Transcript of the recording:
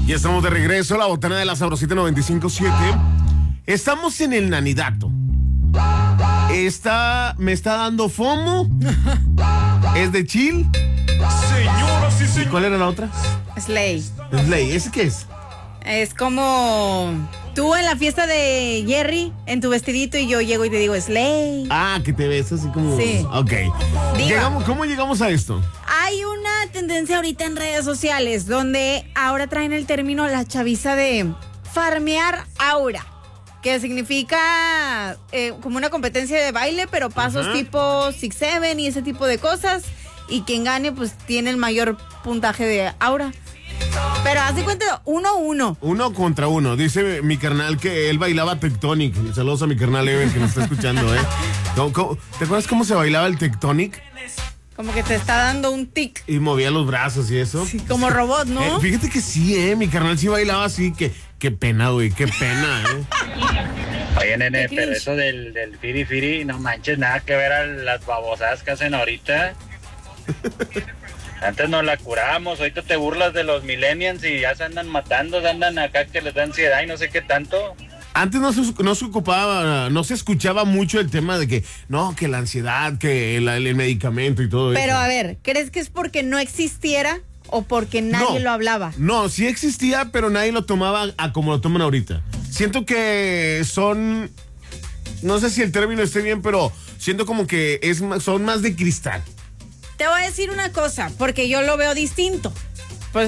Ya estamos de regreso, la botana de la Sabrosita 95.7. Estamos en el Nanidato. Me está dando FOMO. Es de chill. Señoras y ¿Y señores. cuál era la otra? Slay. Slay. ¿Ese qué es? Es como tú en la fiesta de Jerry, en tu vestidito, y yo llego y te digo Slay. Ah, que te ves así como... Sí. Ok. Diga. ¿Cómo llegamos a esto? Hay una tendencia ahorita en redes sociales donde ahora traen el término la chaviza de farmear aura, que significa como una competencia de baile, pero pasos tipo 6-7 y ese tipo de cosas. Y quien gane, pues tiene el mayor puntaje de aura. Pero haz de cuenta, 1-1. 1 contra 1. Dice mi carnal que él bailaba Tectonic. Saludos a mi carnal Ever que nos está escuchando, ¿eh? ¿Te acuerdas cómo se bailaba el Tectonic? Como que te está dando un tic. Y movía los brazos y eso. Sí, como robot, ¿no? Fíjate que sí, mi carnal sí bailaba así. Qué pena, güey, qué pena, Oye, nene, Qué pero cringe. eso del firi firi, no manches, nada que ver a las babosadas que hacen ahorita. Antes nos la curamos, ahorita te burlas de los millennials y ya se andan matando, se andan acá que les da ansiedad y no sé qué tanto. Antes no se ocupaba, no se escuchaba mucho el tema de que, no, que la ansiedad, que el medicamento y todo eso. Pero a ver, ¿crees que es porque no existiera o porque nadie lo hablaba? No, sí existía, pero nadie lo tomaba a como lo toman ahorita. Siento que son, no sé si el término esté bien, pero siento como que son más de cristal. Te voy a decir una cosa, porque yo lo veo distinto.